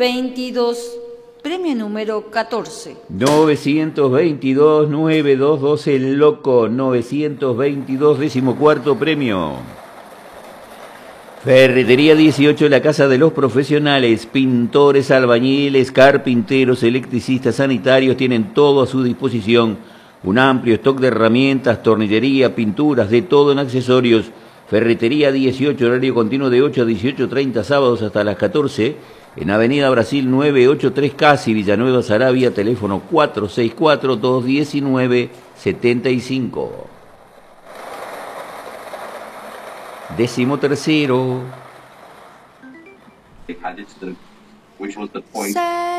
22, premio número 14. 922, 922, el loco, 922, 14º premio. Ferretería 18, la casa de los profesionales, pintores, albañiles, carpinteros, electricistas, sanitarios, tienen todo a su disposición. Un amplio stock de herramientas, tornillería, pinturas, de todo en accesorios. Ferretería 18, horario continuo de 8 a 18:30, sábados hasta las 14, en Avenida Brasil 983 Casi, Villanueva Saravia, teléfono 464-219-75. 13º.